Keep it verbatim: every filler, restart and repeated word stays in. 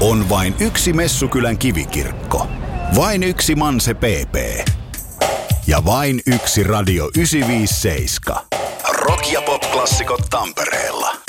On vain yksi Messukylän kivikirkko. Vain yksi Manse P P. Ja vain yksi Radio yhdeksänsataaviisikymmentäseitsemän. Rock- ja pop-klassikot Tampereella.